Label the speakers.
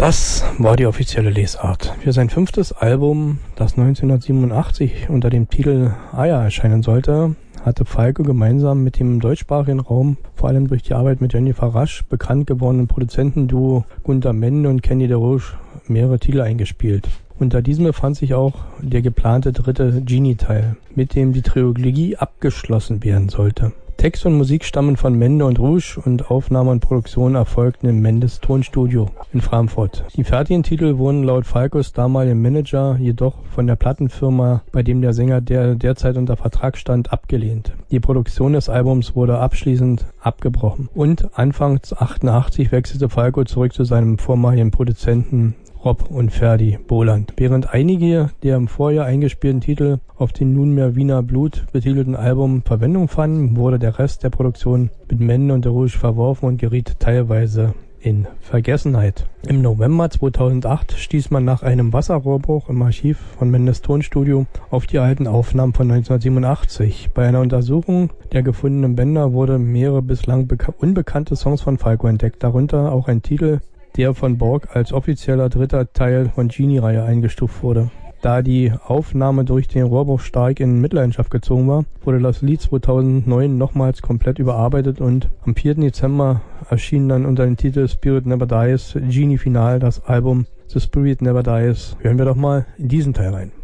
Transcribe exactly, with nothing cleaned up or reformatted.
Speaker 1: Das war die offizielle Lesart. Für sein fünftes Album, das neunzehnhundertsiebenundachtzig unter dem Titel Aya erscheinen sollte, hatte Falco gemeinsam mit dem deutschsprachigen Raum, vor allem durch die Arbeit mit Jennifer Rush, bekannt gewordenen Produzentenduo Gunter Mende und Kenny DeRoche mehrere Titel eingespielt. Unter diesem befand sich auch der geplante dritte Genie-Teil, mit dem die Trilogie abgeschlossen werden sollte. Text und Musik stammen von Mende und Rouge und Aufnahme und Produktion erfolgten im Mendes Tonstudio in Frankfurt. Die fertigen Titel wurden laut Falcos damaligen Manager jedoch von der Plattenfirma, bei dem der Sänger der derzeit unter Vertrag stand, abgelehnt. Die Produktion des Albums wurde abschließend abgebrochen und anfangs achtundachtzig wechselte Falco zurück zu seinem vormaligen Produzenten Rob und Ferdi Boland. Während einige der im Vorjahr eingespielten Titel auf dem nunmehr Wiener Blut betitelten Album Verwendung fanden, wurde der Rest der Produktion mit Mende und DeRoche verworfen und geriet teilweise in Vergessenheit. Im November zweitausendacht stieß man nach einem Wasserrohrbruch im Archiv von Mendes Tonstudio auf die alten Aufnahmen von neunzehnhundertsiebenundachtzig. Bei einer Untersuchung der gefundenen Bänder wurde mehrere bislang unbekannte Songs von Falco entdeckt, darunter auch ein Titel, der von Borg als offizieller dritter Teil von Genie-Reihe eingestuft wurde. Da die Aufnahme durch den Rohrbruch stark in Mitleidenschaft gezogen war, wurde das Lied zweitausendneun nochmals komplett überarbeitet und am vierten Dezember erschien dann unter dem Titel Spirit Never Dies Genie Final das Album The Spirit Never Dies. Hören wir doch mal in diesen Teil rein.